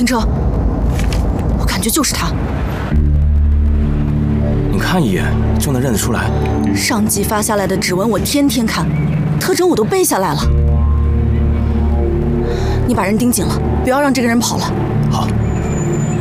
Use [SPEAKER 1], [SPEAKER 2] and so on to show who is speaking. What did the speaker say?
[SPEAKER 1] 车，我感觉就是他。
[SPEAKER 2] 你看一眼就能认得出来。
[SPEAKER 1] 上级发下来的指纹我天天看，特征我都背下来了。你把人盯紧了，不要让这个人跑了。
[SPEAKER 2] 好。